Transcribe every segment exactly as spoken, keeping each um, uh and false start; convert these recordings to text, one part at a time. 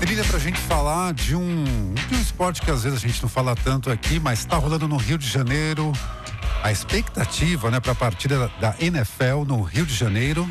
Trilha pra gente falar de um, de um esporte que às vezes a gente não fala tanto aqui, mas tá rolando no Rio de Janeiro. A expectativa, né, pra partida da N F L no Rio de Janeiro.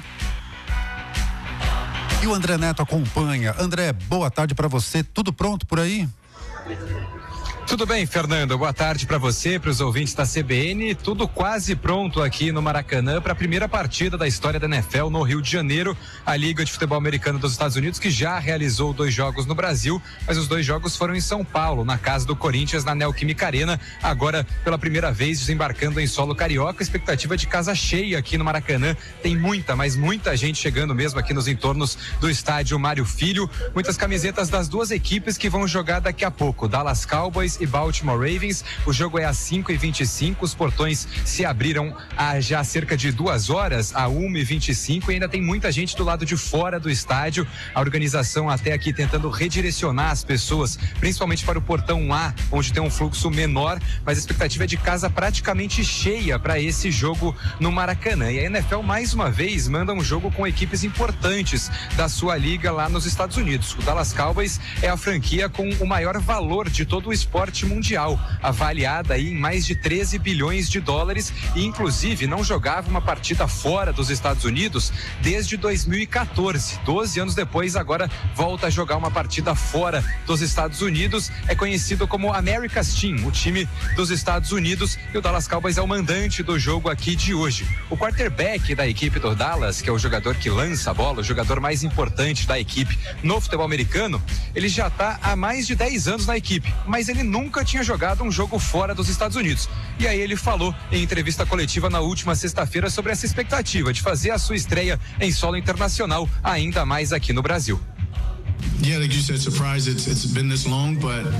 E o André Neto acompanha. André, boa tarde pra você. Tudo pronto por aí? Tudo bem, Fernando? Boa tarde para você, para os ouvintes da C B N. Tudo quase pronto aqui no Maracanã para a primeira partida da história da N F L no Rio de Janeiro. A Liga de Futebol Americano dos Estados Unidos, que já realizou dois jogos no Brasil, mas os dois jogos foram em São Paulo, na casa do Corinthians, na Neoquímica Arena. Agora, pela primeira vez, desembarcando em solo carioca. Expectativa de casa cheia aqui no Maracanã. Tem muita, mas muita gente chegando mesmo aqui nos entornos do estádio Mário Filho. Muitas camisetas das duas equipes que vão jogar daqui a pouco. Dallas Cowboys e Baltimore Ravens. O jogo é às cinco e vinte e cinco. Os portões se abriram há já cerca de duas horas, a uma e vinte e cinco, e ainda tem muita gente do lado de fora do estádio. A organização até aqui tentando redirecionar as pessoas, principalmente para o portão A, onde tem um fluxo menor, mas a expectativa é de casa praticamente cheia para esse jogo no Maracanã. E a N F L mais uma vez manda um jogo com equipes importantes da sua liga lá nos Estados Unidos. O Dallas Cowboys é a franquia com o maior valor de todo o esporte mundial, avaliada aí em mais de treze bilhões de dólares, e inclusive não jogava uma partida fora dos Estados Unidos desde dois mil e quatorze. doze anos depois, agora volta a jogar uma partida fora dos Estados Unidos. É conhecido como America's Team, o time dos Estados Unidos, e o Dallas Cowboys é o mandante do jogo aqui de hoje. O quarterback da equipe do Dallas, que é o jogador que lança a bola, o jogador mais importante da equipe no futebol americano, ele já está há mais de dez anos na equipe, mas ele nunca tinha jogado um jogo fora dos Estados Unidos. E aí ele falou em entrevista coletiva na última sexta-feira sobre essa expectativa de fazer a sua estreia em solo internacional, ainda mais aqui no Brasil.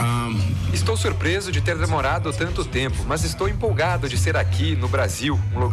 Estou surpreso de ter demorado tanto tempo, mas estou empolgado de ser aqui no Brasil, um lugar